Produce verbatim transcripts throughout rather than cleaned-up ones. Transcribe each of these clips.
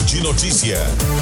de notícia.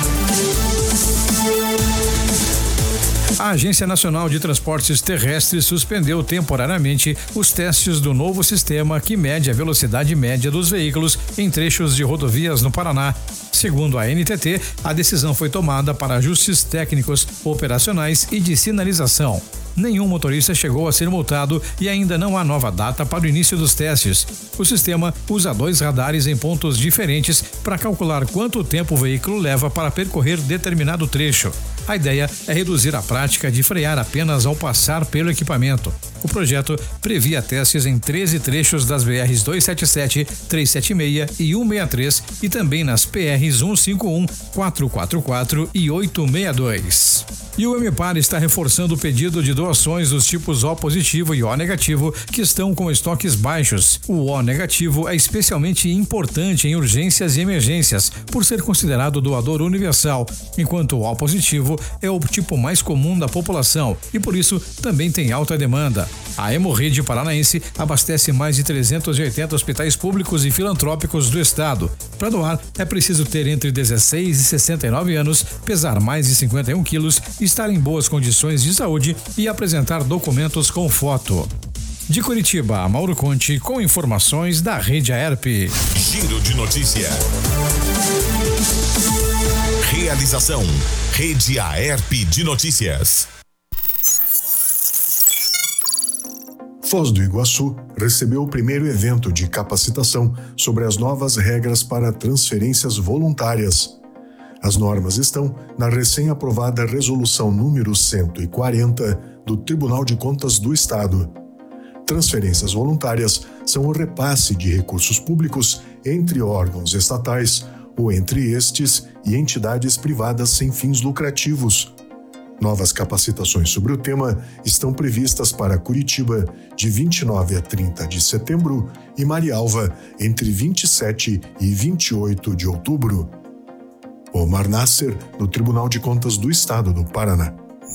A Agência Nacional de Transportes Terrestres suspendeu temporariamente os testes do novo sistema que mede a velocidade média dos veículos em trechos de rodovias no Paraná. Segundo a N T T, a decisão foi tomada para ajustes técnicos, operacionais e de sinalização. Nenhum motorista chegou a ser multado e ainda não há nova data para o início dos testes. O sistema usa dois radares em pontos diferentes para calcular quanto tempo o veículo leva para percorrer determinado trecho. A ideia é reduzir a prática de frear apenas ao passar pelo equipamento. O projeto previa testes em treze trechos das B Rs duzentos e setenta e sete, trezentos e setenta e seis e cento e sessenta e três e também nas P Rs cento e cinquenta e um, quatrocentos e quarenta e quatro e oitocentos e sessenta e dois. E o Emepar está reforçando o pedido de doações dos tipos O positivo e O negativo que estão com estoques baixos. O O negativo é especialmente importante em urgências e emergências, por ser considerado doador universal, enquanto o O positivo é o tipo mais comum da população e por isso também tem alta demanda. A Hemorrede Paranaense abastece mais de trezentos e oitenta hospitais públicos e filantrópicos do estado. Para doar, é preciso ter entre dezesseis e sessenta e nove anos, pesar mais de cinquenta e um quilos, estar em boas condições de saúde e apresentar documentos com foto. De Curitiba, Mauro Conte, com informações da Rede Aerp. Giro de notícia. Realização: Rede Aerp de Notícias. Foz do Iguaçu recebeu o primeiro evento de capacitação sobre as novas regras para transferências voluntárias. As normas estão na recém-aprovada Resolução número cento e quarenta do Tribunal de Contas do Estado. Transferências voluntárias são o repasse de recursos públicos entre órgãos estatais ou entre estes e entidades privadas sem fins lucrativos. Novas capacitações sobre o tema estão previstas para Curitiba de vinte e nove a trinta de setembro e Marialva entre vinte e sete e vinte e oito de outubro. Omar Nasser, do Tribunal de Contas do Estado do Paraná.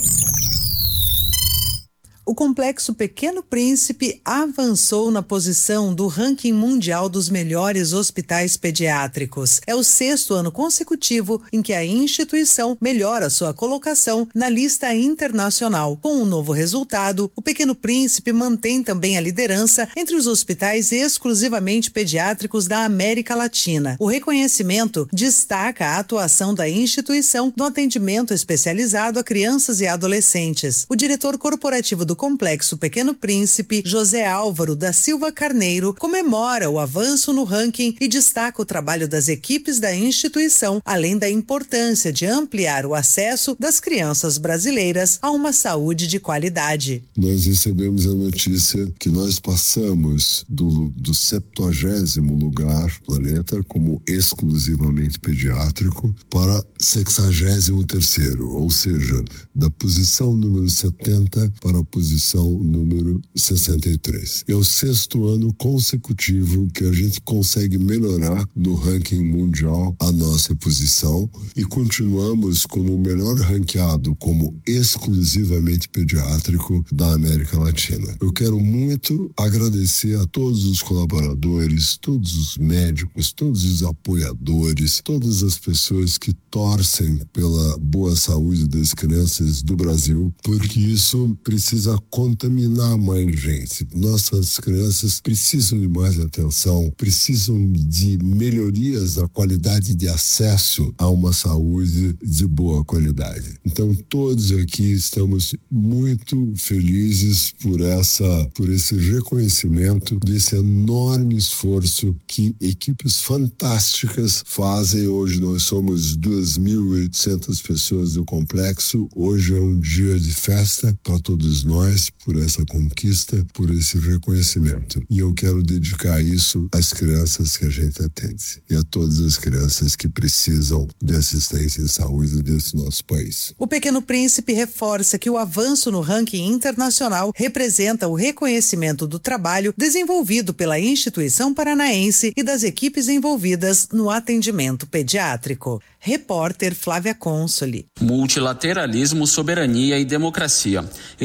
O Complexo Pequeno Príncipe avançou na posição do ranking mundial dos melhores hospitais pediátricos. É o sexto ano consecutivo em que a instituição melhora sua colocação na lista internacional. Com o novo resultado, o Pequeno Príncipe mantém também a liderança entre os hospitais exclusivamente pediátricos da América Latina. O reconhecimento destaca a atuação da instituição no atendimento especializado a crianças e adolescentes. O diretor corporativo do Complexo Pequeno Príncipe, José Álvaro da Silva Carneiro, comemora o avanço no ranking e destaca o trabalho das equipes da instituição, além da importância de ampliar o acesso das crianças brasileiras a uma saúde de qualidade. Nós recebemos a notícia que nós passamos do, do septuagésimo lugar do planeta como exclusivamente pediátrico para sexagésimo terceiro, ou seja, da posição número setenta para a posição número sessenta e três. É o sexto ano consecutivo que a gente consegue melhorar no ranking mundial a nossa posição e continuamos como o melhor ranqueado como exclusivamente pediátrico da América Latina. Eu quero muito agradecer a todos os colaboradores, todos os médicos, todos os apoiadores, todas as pessoas que torcem pela boa saúde das crianças do Brasil, porque isso precisa contaminar mais gente. Nossas crianças precisam de mais atenção, precisam de melhorias na qualidade de acesso a uma saúde de boa qualidade. Então, todos aqui estamos muito felizes por essa, por esse reconhecimento desse enorme esforço que equipes fantásticas fazem. Hoje nós somos duas mil e oitocentas pessoas do complexo. Hoje é um dia de festa para todos nós, por essa conquista, por esse reconhecimento. E eu quero dedicar isso às crianças que a gente atende e a todas as crianças que precisam de assistência em saúde desse nosso país. O Pequeno Príncipe reforça que o avanço no ranking internacional representa o reconhecimento do trabalho desenvolvido pela instituição paranaense e das equipes envolvidas no atendimento pediátrico. Repórter Flávia Consoli. Multilateralismo, soberania e democracia. Esses foram os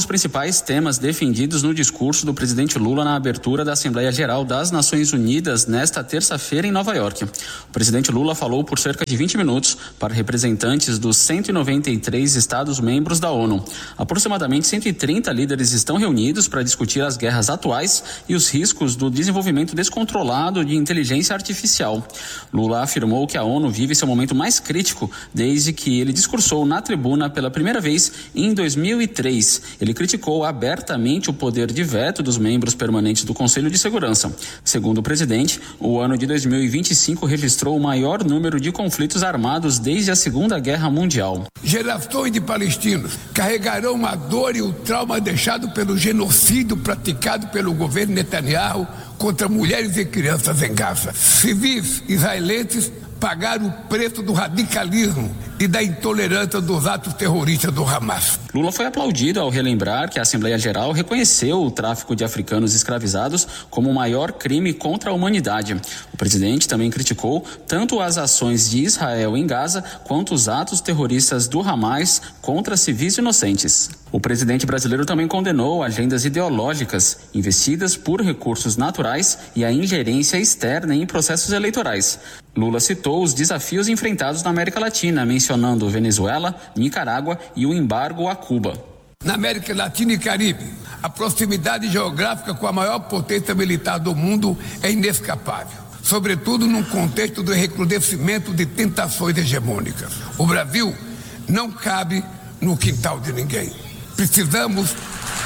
os principais temas defendidos no discurso do presidente Lula na abertura da Assembleia Geral das Nações Unidas nesta terça-feira em Nova York. O presidente Lula falou por cerca de vinte minutos para representantes dos cento e noventa e três Estados-membros da ONU. Aproximadamente cento e trinta líderes estão reunidos para discutir as guerras atuais e os riscos do desenvolvimento descontrolado de inteligência artificial. Lula afirmou que a ONU vive seu momento mais crítico desde que ele discursou na tribuna pela primeira vez em dois mil e três. Ele criticou abertamente o poder de veto dos membros permanentes do Conselho de Segurança. Segundo o presidente, o ano de dois mil e vinte e cinco registrou o maior número de conflitos armados desde a Segunda Guerra Mundial. Gerações de palestinos carregarão a dor e o trauma deixado pelo genocídio praticado pelo governo Netanyahu contra mulheres e crianças em Gaza. Civis israelenses pagaram o preço do radicalismo e da intolerância dos atos terroristas do Hamas. Lula foi aplaudido ao relembrar que a Assembleia Geral reconheceu o tráfico de africanos escravizados como o maior crime contra a humanidade. O presidente também criticou tanto as ações de Israel em Gaza quanto os atos terroristas do Hamas contra civis inocentes. O presidente brasileiro também condenou agendas ideológicas investidas por recursos naturais e a ingerência externa em processos eleitorais. Lula citou os desafios enfrentados na América Latina, mencionando Venezuela, Nicarágua e o embargo a Cuba. Na América Latina e Caribe, a proximidade geográfica com a maior potência militar do mundo é inescapável, sobretudo num contexto do recrudescimento de tentações hegemônicas. O Brasil não cabe no quintal de ninguém. Precisamos...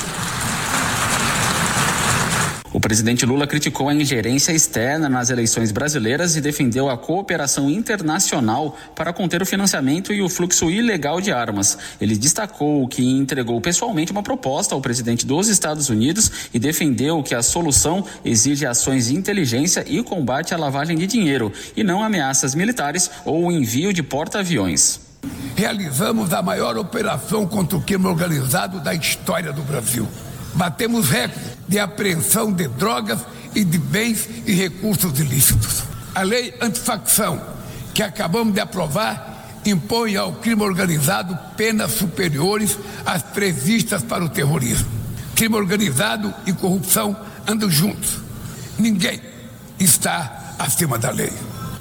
O presidente Lula criticou a ingerência externa nas eleições brasileiras e defendeu a cooperação internacional para conter o financiamento e o fluxo ilegal de armas. Ele destacou que entregou pessoalmente uma proposta ao presidente dos Estados Unidos e defendeu que a solução exige ações de inteligência e combate à lavagem de dinheiro, e não ameaças militares ou o envio de porta-aviões. Realizamos a maior operação contra o crime organizado da história do Brasil. Batemos recorde de apreensão de drogas e de bens e recursos ilícitos. A lei antifacção, que acabamos de aprovar, impõe ao crime organizado penas superiores às previstas para o terrorismo. Crime organizado e corrupção andam juntos. Ninguém está acima da lei.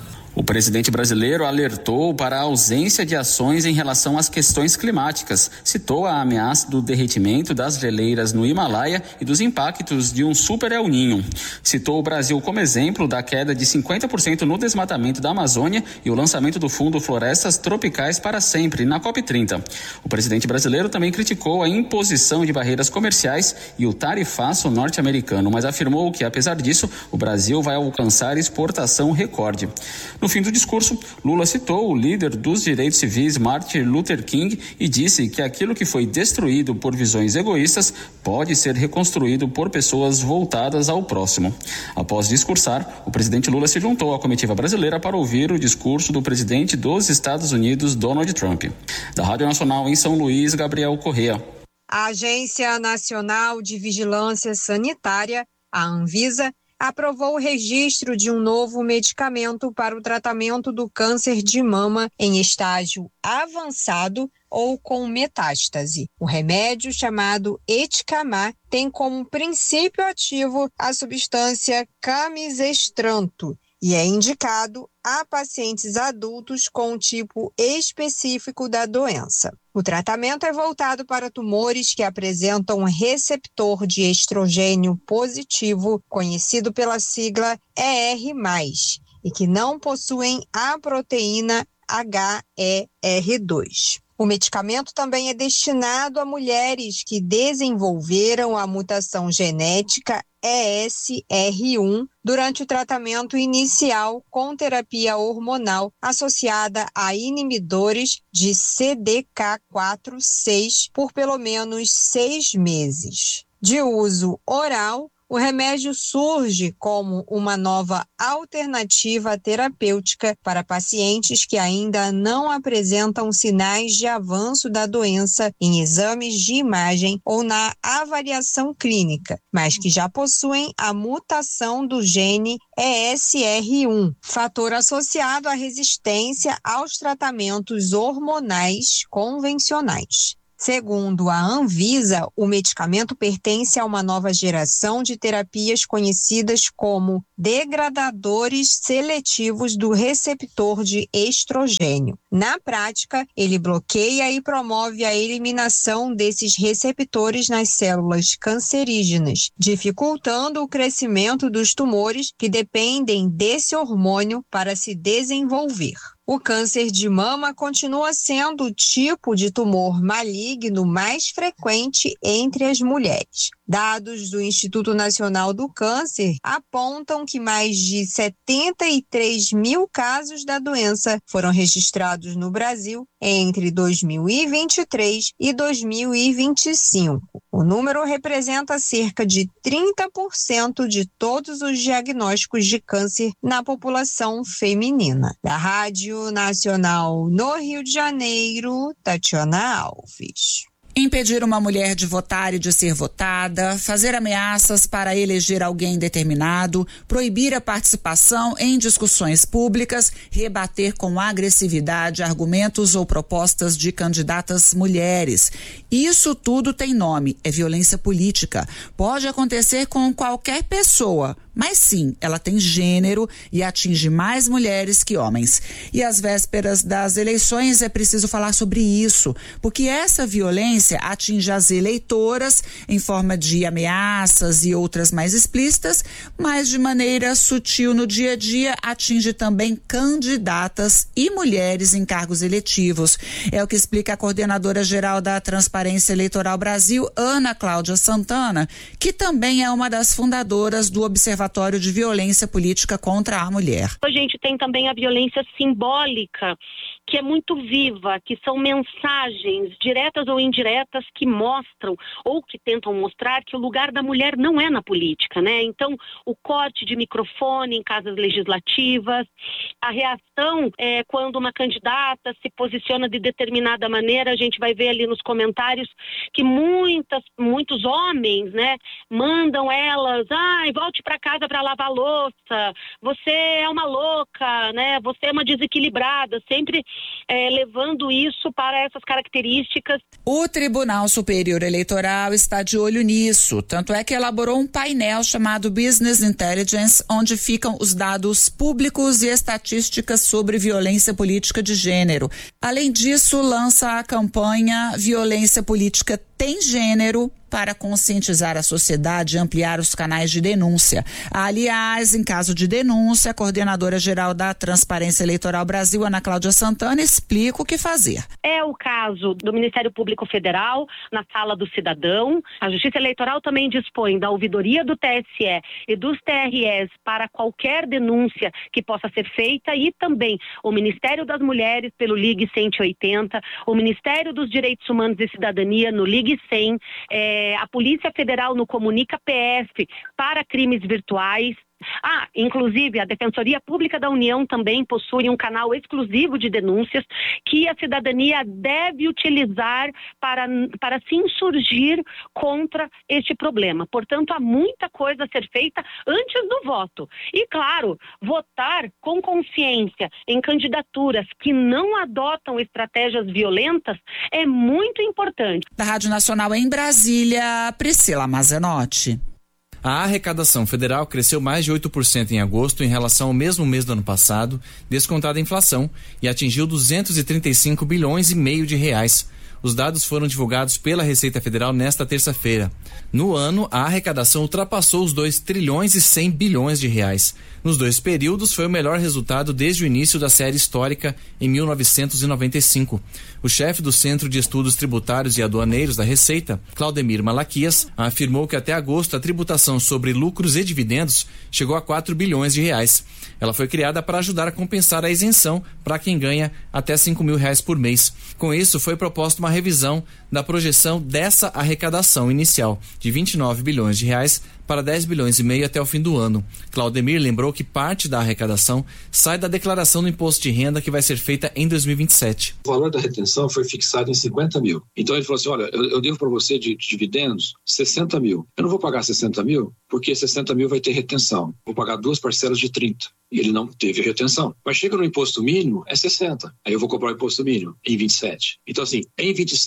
O presidente brasileiro alertou para a ausência de ações em relação às questões climáticas. Citou a ameaça do derretimento das geleiras no Himalaia e dos impactos de um super El Niño. Citou o Brasil como exemplo da queda de cinquenta por cento no desmatamento da Amazônia e o lançamento do Fundo Florestas Tropicais para Sempre, na COP trinta. O presidente brasileiro também criticou a imposição de barreiras comerciais e o tarifaço norte-americano, mas afirmou que, apesar disso, o Brasil vai alcançar exportação recorde. No fim do discurso, Lula citou o líder dos direitos civis, Martin Luther King, e disse que aquilo que foi destruído por visões egoístas pode ser reconstruído por pessoas voltadas ao próximo. Após discursar, o presidente Lula se juntou à comitiva brasileira para ouvir o discurso do presidente dos Estados Unidos, Donald Trump. Da Rádio Nacional em São Luís, Gabriel Correa. A Agência Nacional de Vigilância Sanitária, a Anvisa, aprovou o registro de um novo medicamento para o tratamento do câncer de mama em estágio avançado ou com metástase. O remédio, chamado Etcamar, tem como princípio ativo a substância camisestranto e é indicado a pacientes adultos com um tipo específico da doença. O tratamento é voltado para tumores que apresentam um receptor de estrogênio positivo, conhecido pela sigla E R mais, e que não possuem a proteína H E R dois. O medicamento também é destinado a mulheres que desenvolveram a mutação genética E S R um durante o tratamento inicial com terapia hormonal associada a inibidores de C D K quatro seis por pelo menos seis meses. De uso oral, o remédio surge como uma nova alternativa terapêutica para pacientes que ainda não apresentam sinais de avanço da doença em exames de imagem ou na avaliação clínica, mas que já possuem a mutação do gene E S R um, fator associado à resistência aos tratamentos hormonais convencionais. Segundo a Anvisa, o medicamento pertence a uma nova geração de terapias conhecidas como degradadores seletivos do receptor de estrogênio. Na prática, ele bloqueia e promove a eliminação desses receptores nas células cancerígenas, dificultando o crescimento dos tumores que dependem desse hormônio para se desenvolver. O câncer de mama continua sendo o tipo de tumor maligno mais frequente entre as mulheres. Dados do Instituto Nacional do Câncer apontam que mais de setenta e três mil casos da doença foram registrados no Brasil entre dois mil e vinte e três e dois mil e vinte e cinco. O número representa cerca de trinta por cento de todos os diagnósticos de câncer na população feminina. Da Rádio Nacional no Rio de Janeiro, Tatiana Alves. Impedir uma mulher de votar e de ser votada, fazer ameaças para eleger alguém determinado, proibir a participação em discussões públicas, rebater com agressividade argumentos ou propostas de candidatas mulheres. Isso tudo tem nome, é violência política. Pode acontecer com qualquer pessoa, mas sim, ela tem gênero e atinge mais mulheres que homens. E às vésperas das eleições é preciso falar sobre isso, porque essa violência atinge as eleitoras em forma de ameaças e outras mais explícitas, mas de maneira sutil no dia a dia atinge também candidatas e mulheres em cargos eletivos. É o que explica a coordenadora geral da Transparência Eleitoral Brasil, Ana Cláudia Santana, que também é uma das fundadoras do Observatório de Violência Política contra a Mulher. A gente tem também a violência simbólica, que é muito viva, que são mensagens diretas ou indiretas que mostram ou que tentam mostrar que o lugar da mulher não é na política, né? Então, o corte de microfone em casas legislativas, a reação é quando uma candidata se posiciona de determinada maneira, a gente vai ver ali nos comentários que muitas, muitos homens, né, mandam elas, ai, volte para casa para lavar louça, você é uma louca, né? Você é uma desequilibrada, sempre é, levando isso para essas características. O Tribunal Superior Eleitoral está de olho nisso, tanto é que elaborou um painel chamado Business Intelligence, onde ficam os dados públicos e estatísticas sobre violência política de gênero. Além disso, lança a campanha Violência Política Tem Gênero, para conscientizar a sociedade e ampliar os canais de denúncia. Aliás, em caso de denúncia, a coordenadora geral da Transparência Eleitoral Brasil, Ana Cláudia Santana, explica o que fazer. É o caso do Ministério Público Federal, na Sala do Cidadão. A Justiça Eleitoral também dispõe da ouvidoria do T S E e dos T R Es para qualquer denúncia que possa ser feita, e também o Ministério das Mulheres pelo Ligue cento e oitenta, o Ministério dos Direitos Humanos e Cidadania no Ligue cem, é, a Polícia Federal no Comunica P F para crimes virtuais. Ah, inclusive a Defensoria Pública da União também possui um canal exclusivo de denúncias que a cidadania deve utilizar para, para se insurgir contra este problema. Portanto, há muita coisa a ser feita antes do voto. E, claro, votar com consciência em candidaturas que não adotam estratégias violentas é muito importante. Da Rádio Nacional em Brasília, Priscila Mazenotti. A arrecadação federal cresceu mais de oito por cento em agosto em relação ao mesmo mês do ano passado, descontada a inflação, e atingiu duzentos e trinta e cinco bilhões e meio de reais. Os dados foram divulgados pela Receita Federal nesta terça-feira. No ano, a arrecadação ultrapassou os dois trilhões e cem bilhões de reais. Nos dois períodos, foi o melhor resultado desde o início da série histórica, em mil novecentos e noventa e cinco. O chefe do Centro de Estudos Tributários e Aduaneiros da Receita, Claudemir Malaquias, afirmou que até agosto a tributação sobre lucros e dividendos chegou a quatro bilhões de reais. Ela foi criada para ajudar a compensar a isenção para quem ganha até cinco mil reais por mês. Com isso, foi proposta uma revisão da projeção dessa arrecadação inicial, de vinte e nove bilhões de reais para dez bilhões e meio até o fim do ano. Claudemir lembrou que parte da arrecadação sai da declaração do imposto de renda que vai ser feita em dois mil e vinte e sete. O valor da retenção foi fixado em cinquenta mil. Então ele falou assim, olha, eu, eu devo para você de, de dividendos sessenta mil. Eu não vou pagar sessenta mil porque sessenta mil vai ter retenção. Vou pagar duas parcelas de trinta. E ele não teve retenção. Mas chega no imposto mínimo, é sessenta. Aí eu vou cobrar o imposto mínimo em vinte e sete. Então assim, em vinte e sete nós vamos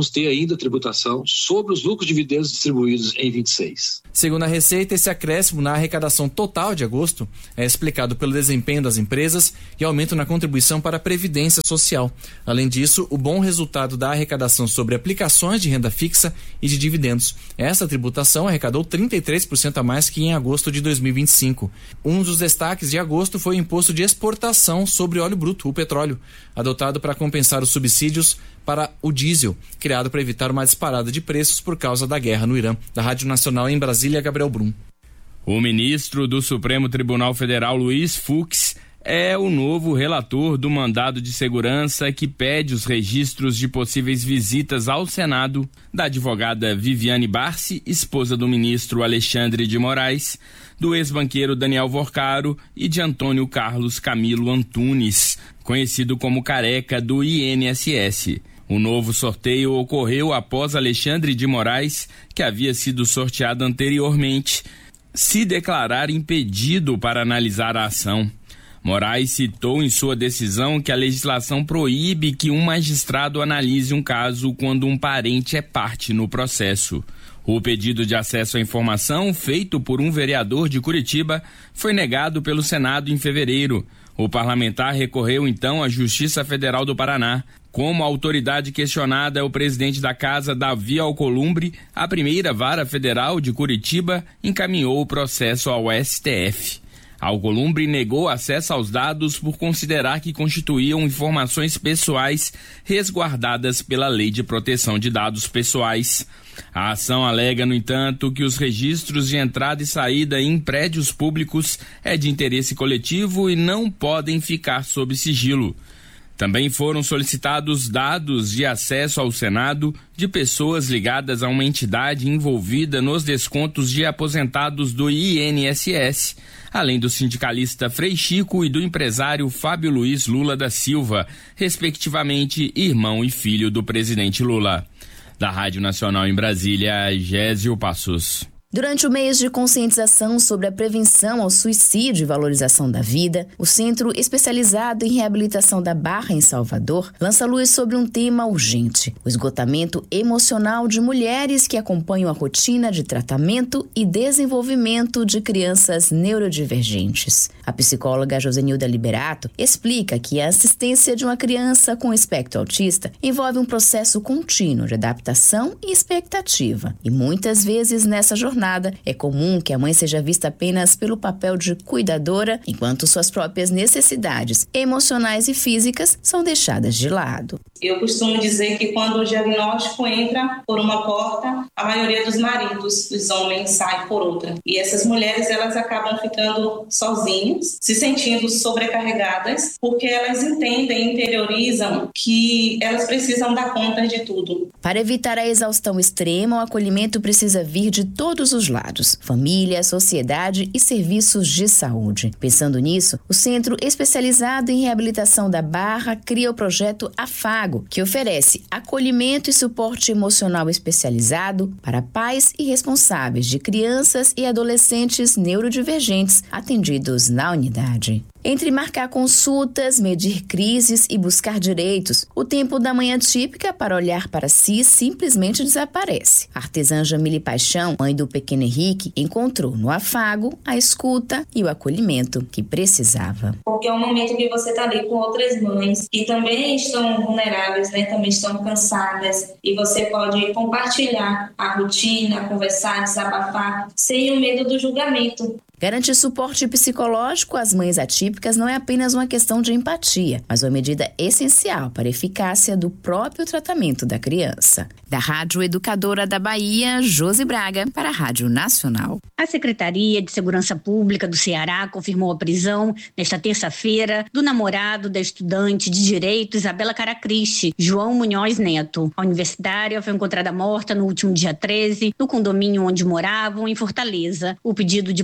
vamos ter ainda tributação sobre os lucros de dividendos distribuídos em vinte e seis. Segundo a Receita, esse acréscimo na arrecadação total de agosto é explicado pelo desempenho das empresas e aumento na contribuição para a Previdência Social. Além disso, o bom resultado da arrecadação sobre aplicações de renda fixa e de dividendos. Essa tributação arrecadou trinta e três por cento a mais que em agosto de dois mil e vinte e cinco. Um dos destaques de agosto foi o imposto de exportação sobre óleo bruto, o petróleo, adotado para compensar os subsídios para o diesel, criado para evitar uma disparada de preços por causa da guerra no Irã. Da Rádio Nacional em Brasília, Gabriel Brum. O ministro do Supremo Tribunal Federal, Luiz Fux, é o novo relator do mandado de segurança que pede os registros de possíveis visitas ao Senado da advogada Viviane Barsi, esposa do ministro Alexandre de Moraes, do ex-banqueiro Daniel Vorcaro e de Antônio Carlos Camilo Antunes, conhecido como Careca, do I N S S. O novo sorteio ocorreu após Alexandre de Moraes, que havia sido sorteado anteriormente, se declarar impedido para analisar a ação. Moraes citou em sua decisão que a legislação proíbe que um magistrado analise um caso quando um parente é parte no processo. O pedido de acesso à informação, feito por um vereador de Curitiba, foi negado pelo Senado em fevereiro. O parlamentar recorreu então à Justiça Federal do Paraná. Como a autoridade questionada é o presidente da casa, Davi Alcolumbre, a primeira vara federal de Curitiba encaminhou o processo ao S T F. Alcolumbre negou acesso aos dados por considerar que constituíam informações pessoais resguardadas pela Lei de Proteção de Dados Pessoais. A ação alega, no entanto, que os registros de entrada e saída em prédios públicos é de interesse coletivo e não podem ficar sob sigilo. Também foram solicitados dados de acesso ao Senado de pessoas ligadas a uma entidade envolvida nos descontos de aposentados do I N S S, além do sindicalista Frei Chico e do empresário Fábio Luiz Lula da Silva, respectivamente irmão e filho do presidente Lula. Da Rádio Nacional em Brasília, Gésio Passos. Durante o mês de conscientização sobre a prevenção ao suicídio e valorização da vida, o Centro Especializado em Reabilitação da Barra, em Salvador, lança luz sobre um tema urgente: o esgotamento emocional de mulheres que acompanham a rotina de tratamento e desenvolvimento de crianças neurodivergentes. A psicóloga Josenilda Liberato explica que a assistência de uma criança com espectro autista envolve um processo contínuo de adaptação e expectativa, e muitas vezes nessa jornada é comum que a mãe seja vista apenas pelo papel de cuidadora, enquanto suas próprias necessidades emocionais e físicas são deixadas de lado. Eu costumo dizer que quando o diagnóstico entra por uma porta, a maioria dos maridos, dos homens, sai por outra. E essas mulheres, elas acabam ficando sozinhas, se sentindo sobrecarregadas, porque elas entendem, interiorizam que elas precisam dar conta de tudo. Para evitar a exaustão extrema, o acolhimento precisa vir de todos os lados: família, sociedade e serviços de saúde. Pensando nisso, o Centro Especializado em Reabilitação da Barra cria o projeto Afago, que oferece acolhimento e suporte emocional especializado para pais e responsáveis de crianças e adolescentes neurodivergentes atendidos na unidade. Entre marcar consultas, medir crises e buscar direitos, o tempo da manhã típica para olhar para si simplesmente desaparece. A artesã Jamile Paixão, mãe do pequeno Henrique, encontrou no Afago a escuta e o acolhimento que precisava. Porque é um momento que você está ali com outras mães que também estão vulneráveis, né? Também estão cansadas, e você pode compartilhar a rotina, conversar, desabafar, sem o medo do julgamento. Garantir suporte psicológico às mães atípicas não é apenas uma questão de empatia, mas uma medida essencial para a eficácia do próprio tratamento da criança. Da Rádio Educadora da Bahia, Josi Braga, para a Rádio Nacional. A Secretaria de Segurança Pública do Ceará confirmou a prisão, nesta terça-feira, do namorado da estudante de Direito Isabela Caracristi, João Munhoz Neto. A universitária foi encontrada morta no último dia treze, no condomínio onde moravam, em Fortaleza. O pedido de prisão preventiva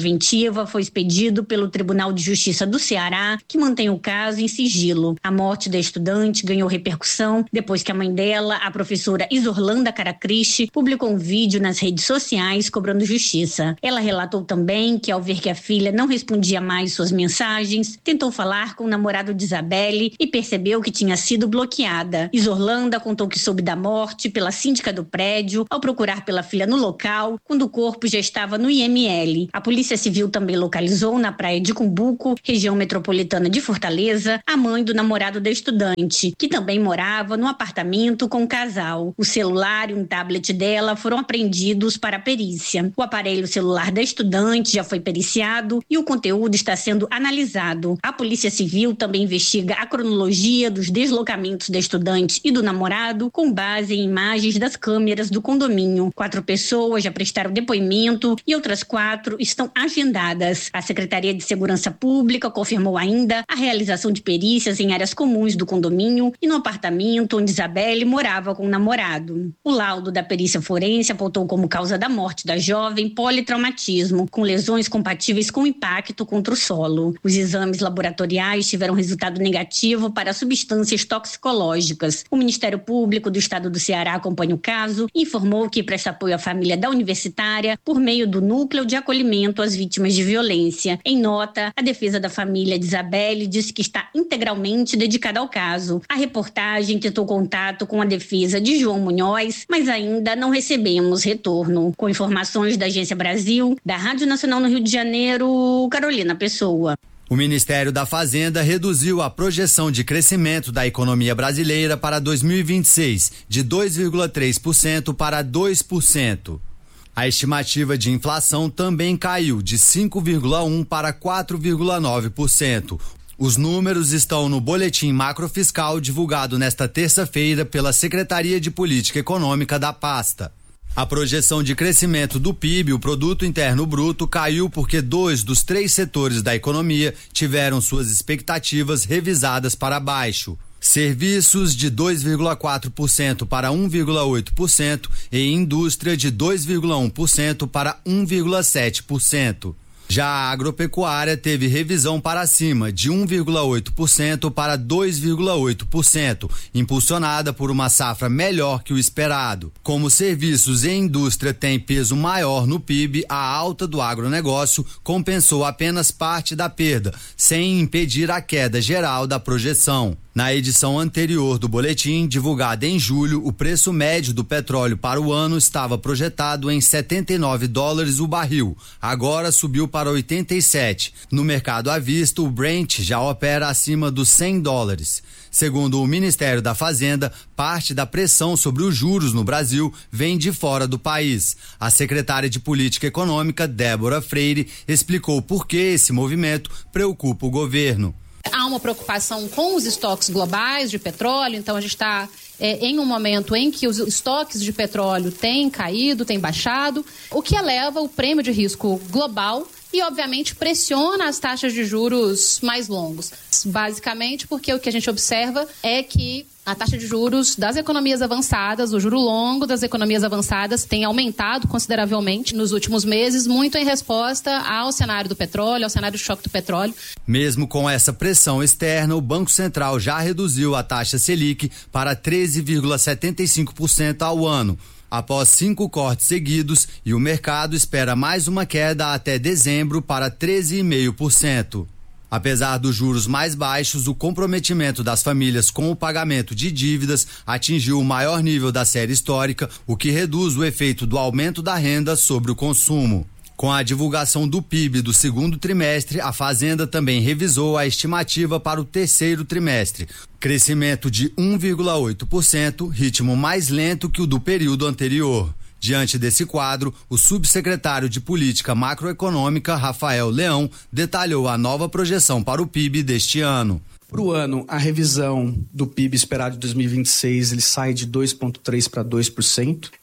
preventiva foi expedido pelo Tribunal de Justiça do Ceará, que mantém o caso em sigilo. A morte da estudante ganhou repercussão depois que a mãe dela, a professora Isorlanda Caracristi, publicou um vídeo nas redes sociais cobrando justiça. Ela relatou também que, ao ver que a filha não respondia mais suas mensagens, tentou falar com o namorado de Isabelle e percebeu que tinha sido bloqueada. Isorlanda contou que soube da morte pela síndica do prédio ao procurar pela filha no local, quando o corpo já estava no I M L. A Polícia Civil também localizou na praia de Cumbuco, região metropolitana de Fortaleza, a mãe do namorado da estudante, que também morava no apartamento com o casal. O celular e um tablet dela foram apreendidos para a perícia. O aparelho celular da estudante já foi periciado e o conteúdo está sendo analisado. A Polícia Civil também investiga a cronologia dos deslocamentos da estudante e do namorado com base em imagens das câmeras do condomínio. Quatro pessoas já prestaram depoimento e outras quatro estão agendadas. A Secretaria de Segurança Pública confirmou ainda a realização de perícias em áreas comuns do condomínio e no apartamento onde Isabelle morava com o namorado. O laudo da perícia forense apontou como causa da morte da jovem politraumatismo, com lesões compatíveis com impacto contra o solo. Os exames laboratoriais tiveram resultado negativo para substâncias toxicológicas. O Ministério Público do Estado do Ceará acompanha o caso e informou que presta apoio à família da universitária por meio do Núcleo de Acolhimento às Vítimas de Violência. Em nota, a defesa da família de Isabelle disse que está integralmente dedicada ao caso. A reportagem tentou contato com a defesa de João Munhoz, mas ainda não recebemos retorno. Com informações da Agência Brasil, da Rádio Nacional no Rio de Janeiro, Carolina Pessoa. O Ministério da Fazenda reduziu a projeção de crescimento da economia brasileira para dois mil e vinte e seis, de dois vírgula três por cento para dois por cento. A estimativa de inflação também caiu de cinco vírgula um por cento para quatro vírgula nove por cento. Os números estão no boletim macrofiscal divulgado nesta terça-feira pela Secretaria de Política Econômica da pasta. A projeção de crescimento do P I B, o Produto Interno Bruto, caiu porque dois dos três setores da economia tiveram suas expectativas revisadas para baixo. Serviços de dois vírgula quatro por cento para um vírgula oito por cento e indústria de dois vírgula um por cento para um vírgula sete por cento. Já a agropecuária teve revisão para cima de um vírgula oito por cento para dois vírgula oito por cento, impulsionada por uma safra melhor que o esperado. Como serviços e indústria têm peso maior no P I B, a alta do agronegócio compensou apenas parte da perda, sem impedir a queda geral da projeção. Na edição anterior do boletim, divulgada em julho, o preço médio do petróleo para o ano estava projetado em setenta e nove dólares o barril. Agora subiu para oitenta e sete. No mercado à vista, o Brent já opera acima dos cem dólares. Segundo o Ministério da Fazenda, parte da pressão sobre os juros no Brasil vem de fora do país. A secretária de Política Econômica, Débora Freire, explicou por que esse movimento preocupa o governo. Há uma preocupação com os estoques globais de petróleo, então a gente está é, em um momento em que os estoques de petróleo têm caído, têm baixado, o que eleva o prêmio de risco global e, obviamente, pressiona as taxas de juros mais longos. Basicamente porque o que a gente observa é que a taxa de juros das economias avançadas, o juro longo das economias avançadas tem aumentado consideravelmente nos últimos meses, muito em resposta ao cenário do petróleo, ao cenário do choque do petróleo. Mesmo com essa pressão externa, o Banco Central já reduziu a taxa Selic para treze vírgula setenta e cinco por cento ao ano, após cinco cortes seguidos, e o mercado espera mais uma queda até dezembro para treze vírgula cinco por cento. Apesar dos juros mais baixos, o comprometimento das famílias com o pagamento de dívidas atingiu o maior nível da série histórica, o que reduz o efeito do aumento da renda sobre o consumo. Com a divulgação do P I B do segundo trimestre, a Fazenda também revisou a estimativa para o terceiro trimestre. Crescimento de um vírgula oito por cento, ritmo mais lento que o do período anterior. Diante desse quadro, o subsecretário de Política Macroeconômica, Rafael Leão, detalhou a nova projeção para o P I B deste ano. Para o ano, a revisão do P I B esperado de dois mil e vinte e seis ele sai de dois vírgula três por cento para dois por cento.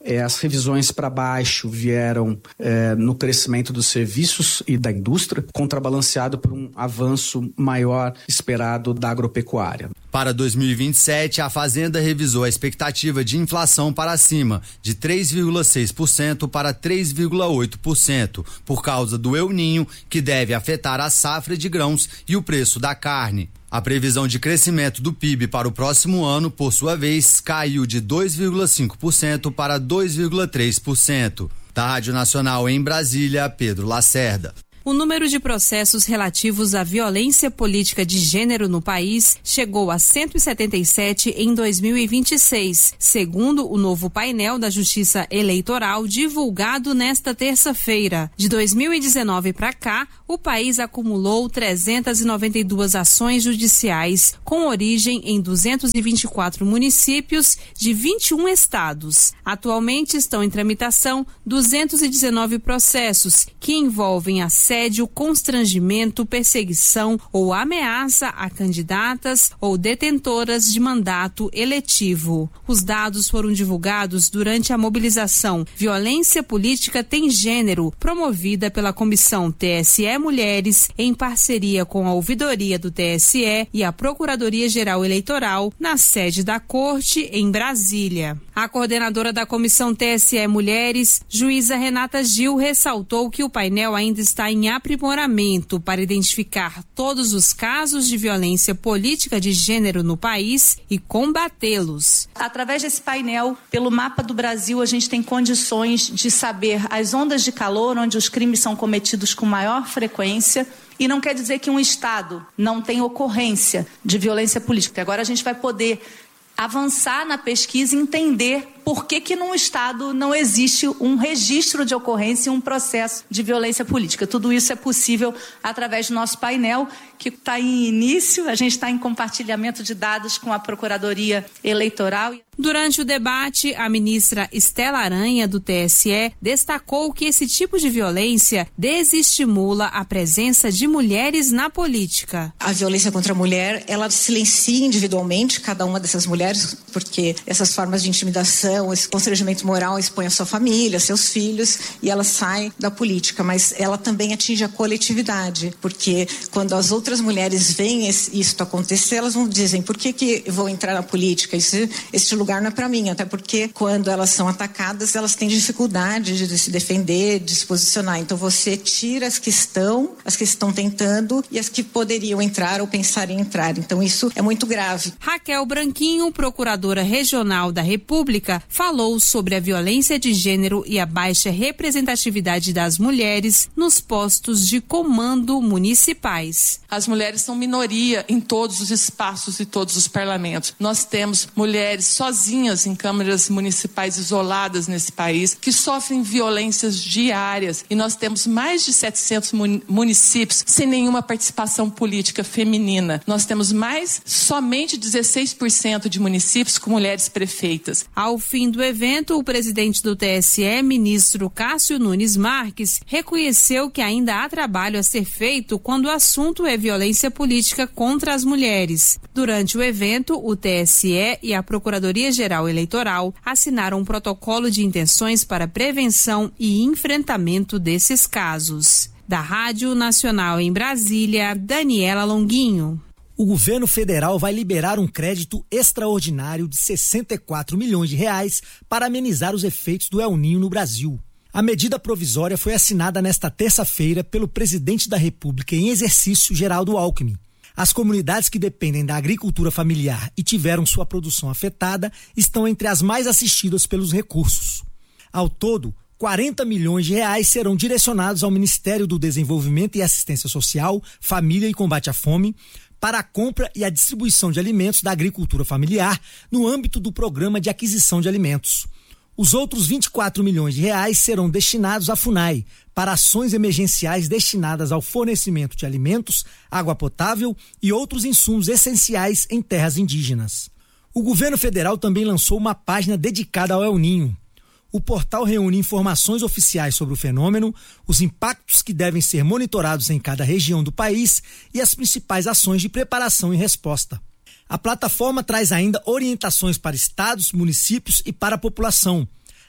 É, as revisões para baixo vieram é, no crescimento dos serviços e da indústria, contrabalanceado por um avanço maior esperado da agropecuária. Para dois mil e vinte e sete, a Fazenda revisou a expectativa de inflação para cima, de três vírgula seis por cento para três vírgula oito por cento, por causa do El Ninho, que deve afetar a safra de grãos e o preço da carne. A previsão de crescimento do P I B para o próximo ano, por sua vez, caiu de dois vírgula cinco por cento para dois vírgula três por cento. Da Rádio Nacional em Brasília, Pedro Lacerda. O número de processos relativos à violência política de gênero no país chegou a cento e setenta e sete em dois mil e vinte e seis, segundo o novo painel da Justiça Eleitoral divulgado nesta terça-feira. De dois mil e dezenove para cá, o país acumulou trezentas e noventa e duas ações judiciais com origem em duzentos e vinte e quatro municípios de vinte e um estados. Atualmente estão em tramitação duzentos e dezenove processos que envolvem assédio, constrangimento, perseguição ou ameaça a candidatas ou detentoras de mandato eletivo. Os dados foram divulgados durante a mobilização Violência Política Tem Gênero, promovida pela Comissão T S E Mulheres, em parceria com a Ouvidoria do T S E e a Procuradoria-Geral Eleitoral, na sede da Corte, em Brasília. A coordenadora da Comissão T S E Mulheres, juíza Renata Gil, ressaltou que o painel ainda está em aprimoramento para identificar todos os casos de violência política de gênero no país e combatê-los. Através desse painel, pelo mapa do Brasil, a gente tem condições de saber as ondas de calor onde os crimes são cometidos com maior frequência. E não quer dizer que um estado não tem ocorrência de violência política. Agora a gente vai poder avançar na pesquisa e entender por que que num estado não existe um registro de ocorrência e um processo de violência política. Tudo isso é possível através do nosso painel, que está em início, a gente está em compartilhamento de dados com a Procuradoria Eleitoral. Durante o debate, a ministra Estela Aranha, do T S E, destacou que esse tipo de violência desestimula a presença de mulheres na política. A violência contra a mulher, ela silencia individualmente cada uma dessas mulheres, porque essas formas de intimidação, esse constrangimento moral expõe a sua família, seus filhos, e ela sai da política, mas ela também atinge a coletividade, porque quando as outras mulheres veem isso acontecer, elas vão dizem, por que que eu vou entrar na política? Esse, esse lugar não é para mim, até porque quando elas são atacadas, elas têm dificuldade de se defender, de se posicionar. Então você tira as que estão, as que estão tentando e as que poderiam entrar ou pensar em entrar. Então isso é muito grave. Raquel Branquinho, procuradora regional da República, falou sobre a violência de gênero e a baixa representatividade das mulheres nos postos de comando municipais. As mulheres são minoria em todos os espaços e todos os parlamentos. Nós temos mulheres sozinhas em câmaras municipais isoladas nesse país, que sofrem violências diárias, e nós temos mais de setecentos municípios sem nenhuma participação política feminina. Nós temos mais somente dezesseis por cento de municípios com mulheres prefeitas. Ao fim do evento, o presidente do T S E, ministro Cássio Nunes Marques, reconheceu que ainda há trabalho a ser feito quando o assunto é violência política contra as mulheres. Durante o evento, o T S E e a Procuradoria-Geral Eleitoral assinaram um protocolo de intenções para prevenção e enfrentamento desses casos. Da Rádio Nacional em Brasília, Daniela Longuinho. O governo federal vai liberar um crédito extraordinário de sessenta e quatro milhões de reais para amenizar os efeitos do El Ninho no Brasil. A medida provisória foi assinada nesta terça-feira pelo presidente da República em exercício, Geraldo Alckmin. As comunidades que dependem da agricultura familiar e tiveram sua produção afetada estão entre as mais assistidas pelos recursos. Ao todo, quarenta milhões de reais serão direcionados ao Ministério do Desenvolvimento e Assistência Social, Família e Combate à Fome, para a compra e a distribuição de alimentos da agricultura familiar no âmbito do Programa de Aquisição de Alimentos. Os outros vinte e quatro milhões de reais serão destinados à FUNAI para ações emergenciais destinadas ao fornecimento de alimentos, água potável e outros insumos essenciais em terras indígenas. O governo federal também lançou uma página dedicada ao El Ninho. O portal reúne informações oficiais sobre o fenômeno, os impactos que devem ser monitorados em cada região do país e as principais ações de preparação e resposta. A plataforma traz ainda orientações para estados, municípios e para a população,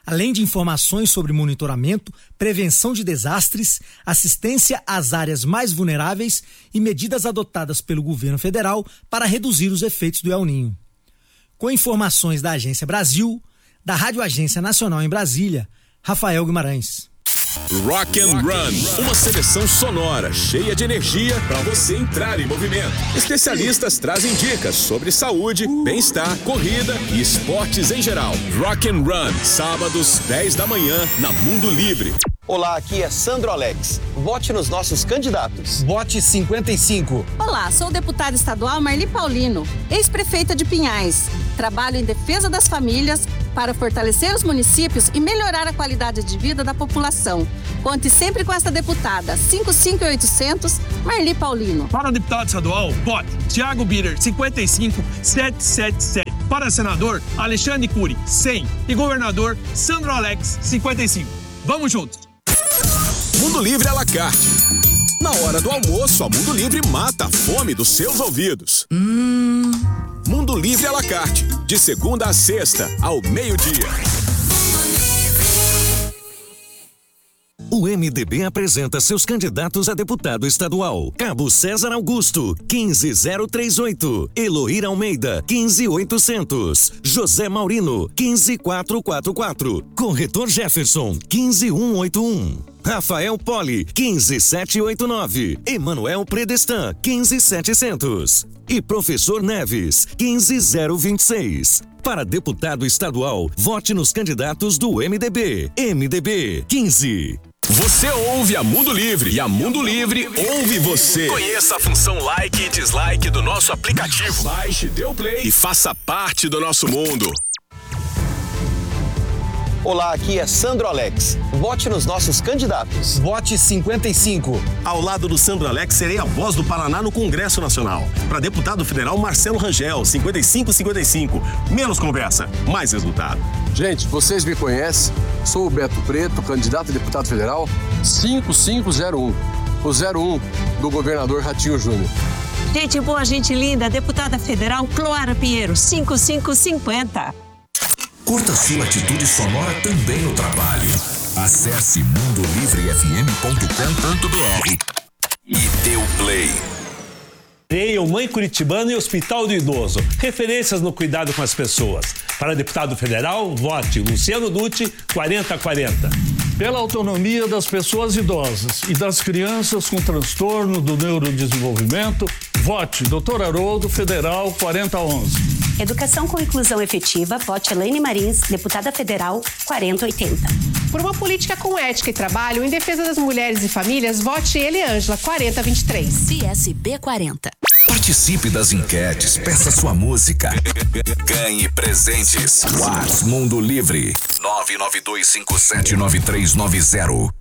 além de informações sobre monitoramento, prevenção de desastres, assistência às áreas mais vulneráveis e medidas adotadas pelo governo federal para reduzir os efeitos do El Niño. Com informações da Agência Brasil, da Rádio Agência Nacional em Brasília, Rafael Guimarães. Rock and Run, uma seleção sonora cheia de energia para você entrar em movimento. Especialistas trazem dicas sobre saúde, bem-estar, corrida e esportes em geral. Rock and Run, sábados, dez da manhã, na Mundo Livre. Olá, aqui é Sandro Alex. Vote nos nossos candidatos. Vote cinquenta e cinco. Olá, sou deputada estadual Marli Paulino, ex-prefeita de Pinhais. Trabalho em defesa das famílias para fortalecer os municípios e melhorar a qualidade de vida da população. Conte sempre com esta deputada. cinco cinco oitocentos, Marli Paulino. Para deputado estadual, vote Tiago Bitter, cinquenta e cinco setecentos e setenta e sete. Para senador, Alexandre Cury, cem. E governador, Sandro Alex, cinquenta e cinco. Vamos juntos. Mundo Livre à la carte. Na hora do almoço, a Mundo Livre mata a fome dos seus ouvidos. Hum. Mundo Livre à la carte. De segunda a sexta, ao meio-dia. O M D B apresenta seus candidatos a deputado estadual. Cabo César Augusto, quinze mil e trinta e oito. Eloíra Almeida, quinze mil e oitocentos. José Maurino, quinze mil quatrocentos e quarenta e quatro. Corretor Jefferson, quinze mil cento e oitenta e um. Rafael Poli, quinze mil setecentos e oitenta e nove. Emanuel Predestan, quinze mil e setecentos. E Professor Neves, quinze mil vinte e seis. Para deputado estadual, vote nos candidatos do M D B. M D B quinze. Você ouve a Mundo Livre e a Mundo Livre ouve você. Conheça a função like e dislike do nosso aplicativo. Baixe, dê o play e faça parte do nosso mundo. Olá, aqui é Sandro Alex. Vote nos nossos candidatos. Vote cinquenta e cinco. Ao lado do Sandro Alex, serei a voz do Paraná no Congresso Nacional. Para deputado federal, Marcelo Rangel, cinquenta e cinco cinquenta e cinco. Menos conversa, mais resultado. Gente, vocês me conhecem. Sou o Beto Preto, candidato a deputado federal, cinco cinco zero um. O zero um do governador Ratinho Júnior. Gente boa, gente linda, deputada federal Cloara Pinheiro, cinco cinco cinquenta. Curta sua atitude sonora também no trabalho. Acesse mundo livre f m ponto com ponto b r e dê o play. Creio Mãe Curitibana e Hospital do Idoso. Referências no cuidado com as pessoas. Para deputado federal, vote Luciano Dutti, quarenta quarenta. Pela autonomia das pessoas idosas e das crianças com transtorno do neurodesenvolvimento, vote doutor Haroldo, federal, quarenta onze. Educação com inclusão efetiva, vote Elaine Marins, deputada federal, quarenta oitenta. Por uma política com ética e trabalho em defesa das mulheres e famílias, vote Eliângela, quarenta vinte e três. P S B quarenta. Participe das enquetes, peça sua música. Ganhe presentes. Whats Mundo Livre. nove nove dois cinco sete nove três nove zero.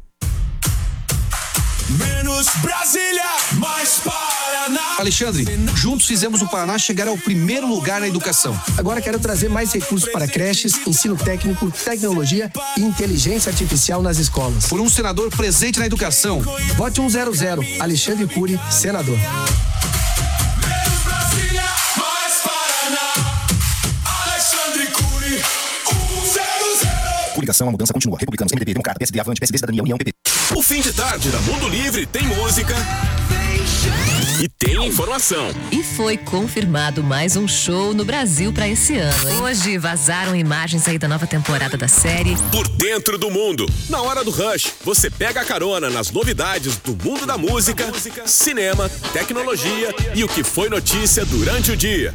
Menos Brasília, mais Paraná. Alexandre, juntos fizemos o Paraná chegar ao primeiro lugar na educação. Agora quero trazer mais recursos para creches, ensino técnico, tecnologia e inteligência artificial nas escolas. Por um senador presente na educação. Vote cem, Alexandre Cury, senador. Menos Brasília, mais Paraná. Alexandre Cury, cem zero. Coligação, a mudança continua. Republicanos, M D B, Democrata, P S D, Avante, P S D, Cidadania, União, P P. O fim de tarde da Mundo Livre tem música e tem informação. E foi confirmado mais um show no Brasil pra esse ano, hein? Hoje vazaram imagens aí da nova temporada da série Por Dentro do Mundo. Na hora do Rush, você pega a carona nas novidades do mundo da música, cinema, tecnologia e o que foi notícia durante o dia.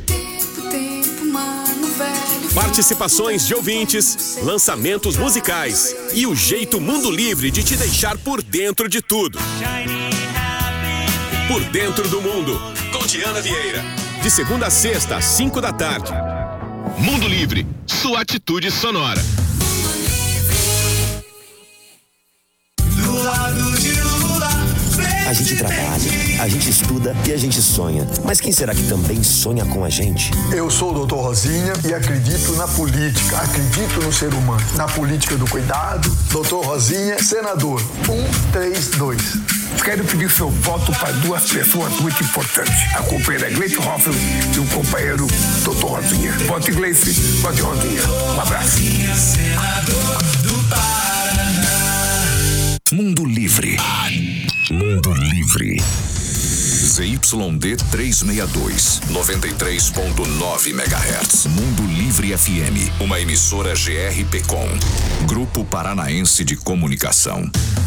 Participações de ouvintes, lançamentos musicais e o jeito Mundo Livre de te deixar por dentro de tudo. Por Dentro do Mundo, com Diana Vieira. De segunda a sexta, às cinco da tarde. Mundo Livre, sua atitude sonora. Do lado de Lula. A gente trabalha, a gente estuda e a gente sonha. Mas quem será que também sonha com a gente? Eu sou o doutor Rosinha e acredito na política, acredito no ser humano, na política do cuidado. doutor Rosinha, senador, um três dois. quero pedir seu voto para duas pessoas muito importantes. A companheira Gleice Hoffman e o companheiro doutor Rosinha. Vote Gleice, vote Rosinha. Um abraço. Mundo Livre. Mundo Livre. Z Y D trezentos e sessenta e dois, noventa e três ponto nove megahertz. Mundo Livre F M, uma emissora G R P com. Grupo Paranaense de Comunicação.